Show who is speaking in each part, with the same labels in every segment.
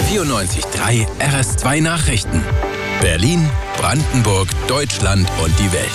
Speaker 1: 94.3 RS2 Nachrichten. Berlin, Brandenburg, Deutschland und die Welt.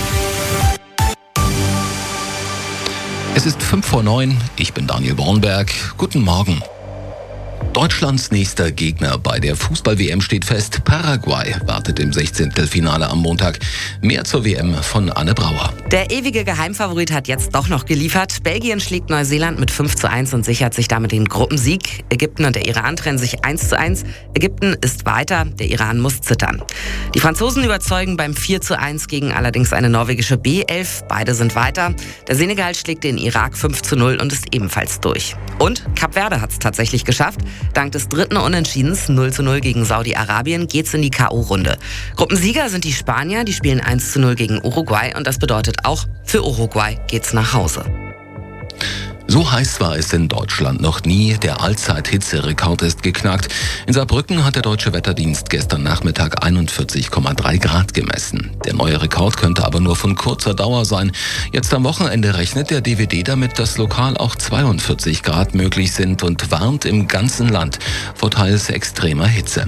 Speaker 2: Es ist 8:55, ich bin Daniel Bornberg. Guten Morgen. Deutschlands nächster Gegner bei der Fußball-WM steht fest. Paraguay wartet im 16. Finale am Montag. Mehr zur WM von Anne Brauer.
Speaker 3: Der ewige Geheimfavorit hat jetzt doch noch geliefert. Belgien schlägt Neuseeland mit 5:1 und sichert sich damit den Gruppensieg. Ägypten und der Iran trennen sich 1:1. Ägypten ist weiter, der Iran muss zittern. Die Franzosen überzeugen beim 4:1 gegen allerdings eine norwegische B11. Beide sind weiter. Der Senegal schlägt den Irak 5:0 und ist ebenfalls durch. Und Kap Verde hat es tatsächlich geschafft. Dank des dritten Unentschiedens 0:0 gegen Saudi-Arabien geht's in die K.O.-Runde. Gruppensieger sind die Spanier, die spielen 1:0 gegen Uruguay und das bedeutet auch, für Uruguay geht's nach Hause.
Speaker 2: So heiß war es in Deutschland noch nie. Der Allzeit-Hitzerekord ist geknackt. In Saarbrücken hat der Deutsche Wetterdienst gestern Nachmittag 41,3 Grad gemessen. Der neue Rekord könnte aber nur von kurzer Dauer sein. Jetzt am Wochenende rechnet der DWD damit, dass lokal auch 42 Grad möglich sind und warnt im ganzen Land vor teils extremer Hitze.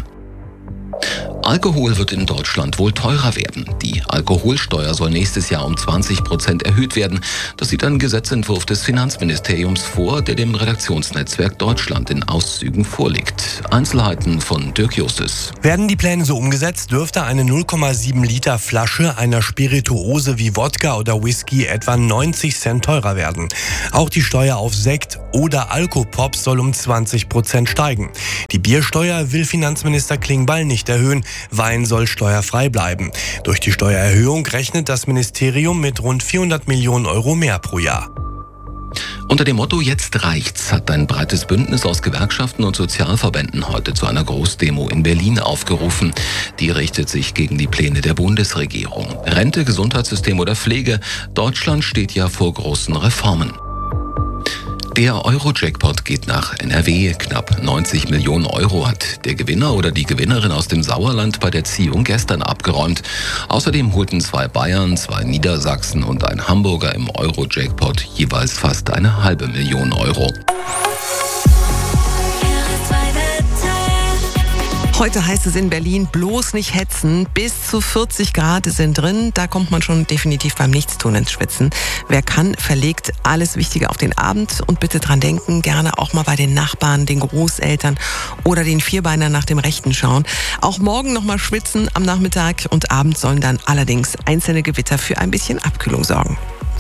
Speaker 2: Alkohol wird in Deutschland wohl teurer werden. Die Alkoholsteuer soll nächstes Jahr um 20% erhöht werden. Das sieht ein Gesetzentwurf des Finanzministeriums vor, der dem Redaktionsnetzwerk Deutschland in Auszügen vorliegt. Einzelheiten von Dirk Justus.
Speaker 4: Werden die Pläne so umgesetzt, dürfte eine 0,7 Liter Flasche einer Spirituose wie Wodka oder Whisky etwa 90 Cent teurer werden. Auch die Steuer auf Sekt oder Alkopops soll um 20% steigen. Die Biersteuer will Finanzminister Klingbeil nicht erhöhen. Wein soll steuerfrei bleiben. Durch die Steuererhöhung rechnet das Ministerium mit rund 400 Millionen Euro mehr pro Jahr.
Speaker 2: Unter dem Motto "Jetzt reicht's" hat ein breites Bündnis aus Gewerkschaften und Sozialverbänden heute zu einer Großdemo in Berlin aufgerufen. Die richtet sich gegen die Pläne der Bundesregierung. Rente, Gesundheitssystem oder Pflege, Deutschland steht ja vor großen Reformen. Der Euro-Jackpot geht nach NRW. Knapp 90 Millionen Euro hat der Gewinner oder die Gewinnerin aus dem Sauerland bei der Ziehung gestern abgeräumt. Außerdem holten 2 Bayern, 2 Niedersachsen und ein Hamburger im Euro-Jackpot jeweils fast 500.000 Euro.
Speaker 5: Heute heißt es in Berlin, bloß nicht hetzen. Bis zu 40 Grad sind drin. Da kommt man schon definitiv beim Nichtstun ins Schwitzen. Wer kann, verlegt alles Wichtige auf den Abend. Und bitte dran denken, gerne auch mal bei den Nachbarn, den Großeltern oder den Vierbeinern nach dem Rechten schauen. Auch morgen noch mal schwitzen am Nachmittag und abends sollen dann allerdings einzelne Gewitter für ein bisschen Abkühlung sorgen.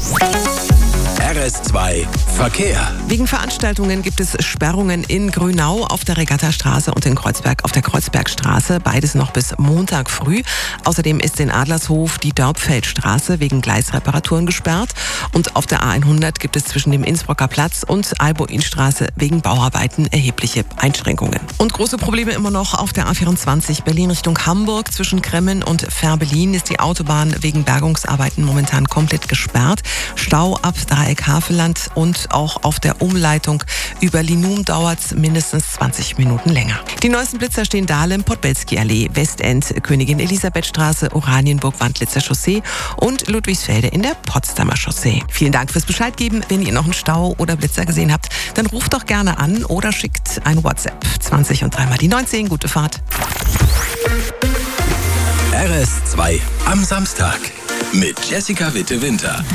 Speaker 1: RS2 Verkehr.
Speaker 5: Wegen Veranstaltungen gibt es Sperrungen in Grünau auf der Regattastraße und in Kreuzberg auf der Kreuzbergstraße. Beides noch bis Montag früh. Außerdem ist in Adlershof die Dörpfeldstraße wegen Gleisreparaturen gesperrt. Und auf der A100 gibt es zwischen dem Innsbrucker Platz und Albo-Innstraße wegen Bauarbeiten erhebliche Einschränkungen. Und große Probleme immer noch auf der A24 Berlin Richtung Hamburg. Zwischen Kremmen und Fährberlin ist die Autobahn wegen Bergungsarbeiten momentan komplett gesperrt. Stau ab Dreieck-Havelland und auch auf der Umleitung über Linum dauert es mindestens 20 Minuten länger. Die neuesten Blitzer stehen Dahlem, Podbelski-Allee, Westend, Königin Elisabeth-Straße, Oranienburg-Wandlitzer Chaussee und Ludwigsfelde in der Potsdamer Chaussee. Vielen Dank fürs Bescheid geben. Wenn ihr noch einen Stau oder Blitzer gesehen habt, dann ruft doch gerne an oder schickt ein WhatsApp. 20 und 3 mal die 19. Gute Fahrt.
Speaker 1: RS2 am Samstag mit Jessica Witte-Winter.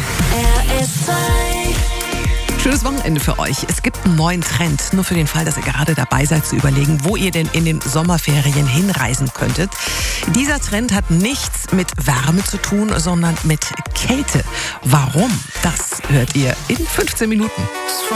Speaker 5: Schönes Wochenende für euch. Es gibt einen neuen Trend, nur für den Fall, dass ihr gerade dabei seid zu überlegen, wo ihr denn in den Sommerferien hinreisen könntet. Dieser Trend hat nichts mit Wärme zu tun, sondern mit Kälte. Warum? Das hört ihr in 15 Minuten.